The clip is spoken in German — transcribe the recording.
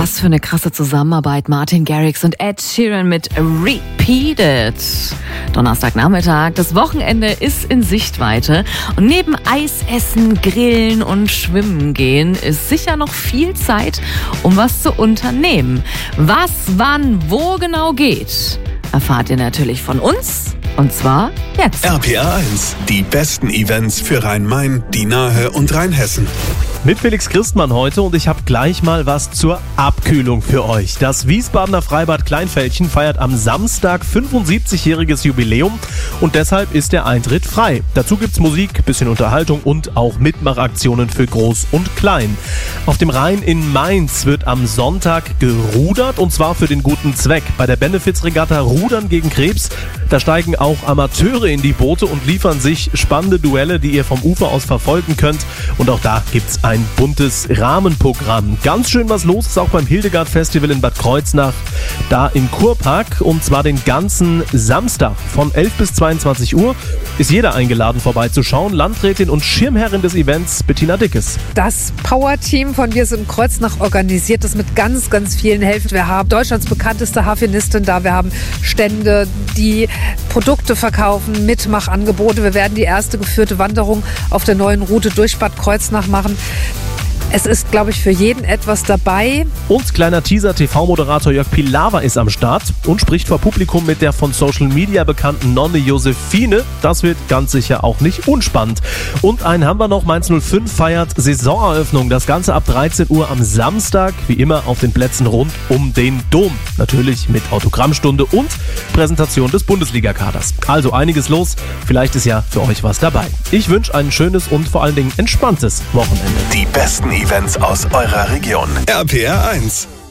Was für eine krasse Zusammenarbeit. Martin Garrix und Ed Sheeran mit Repeated. Donnerstagnachmittag, das Wochenende ist in Sichtweite. Und neben Eisessen, Grillen und Schwimmen gehen ist sicher noch viel Zeit, um was zu unternehmen. Was, wann, wo genau geht, erfahrt ihr natürlich von uns. Und zwar jetzt. RPR 1, die besten Events für Rhein-Main, die Nahe und Rheinhessen. Mit Felix Christmann heute und ich habe gleich mal was zur Abkühlung für euch. Das Wiesbadener Freibad Kleinfeldchen feiert am Samstag 75-jähriges Jubiläum und deshalb ist der Eintritt frei. Dazu gibt's Musik, bisschen Unterhaltung und auch Mitmachaktionen für Groß und Klein. Auf dem Rhein in Mainz wird am Sonntag gerudert und zwar für den guten Zweck. Bei der Benefizregatta Rudern gegen Krebs, da steigen auch Amateure in die Boote und liefern sich spannende Duelle, die ihr vom Ufer aus verfolgen könnt. Und auch da gibt's ein buntes Rahmenprogramm. Ganz schön was los ist auch beim Hildegard Festival in Bad Kreuznach, da im Kurpark, und zwar den ganzen Samstag von 11 bis 22 Uhr. Ist jeder eingeladen vorbeizuschauen. Landrätin und Schirmherrin des Events Bettina Dickes. Das Power-Team von Wir sind Kreuznach organisiert das mit ganz, ganz vielen Helfern. Wir haben Deutschlands bekannteste Harfenistin da. Wir haben Stände, die Produkte verkaufen, Mitmachangebote. Wir werden die erste geführte Wanderung auf der neuen Route durch Bad Kreuznach machen. Es ist, glaube ich, für jeden etwas dabei. Und kleiner Teaser, TV-Moderator Jörg Pilawa ist am Start und spricht vor Publikum mit der von Social Media bekannten Nonne Josephine. Das wird ganz sicher auch nicht unspannend. Und einen haben wir noch, Mainz 05 feiert Saisoneröffnung. Das Ganze ab 13 Uhr am Samstag, wie immer auf den Plätzen rund um den Dom. Natürlich mit Autogrammstunde und Präsentation des Bundesliga-Kaders. Also einiges los, vielleicht ist ja für euch was dabei. Ich wünsche ein schönes und vor allen Dingen entspanntes Wochenende. Die besten Events aus eurer Region. RPR 1.